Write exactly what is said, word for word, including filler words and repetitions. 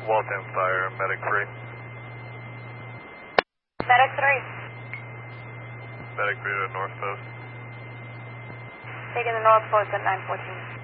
Waltham Fire, Medic three. Medic three. Medic three to North Post. Taking the North Post at nine fourteen.